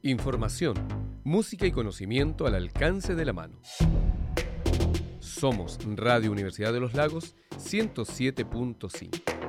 Información, música y conocimiento al alcance de la mano. Somos Radio Universidad de los Lagos 107.5.